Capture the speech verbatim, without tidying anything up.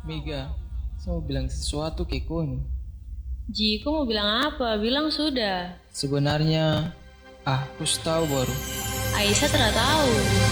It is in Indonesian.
Mega, saya mau bilang sesuatu ke Kun. Ji, kau mau bilang apa? Bilang sudah. Sebenarnya, ah, aku tahu baru. Aisyah tidak tahu.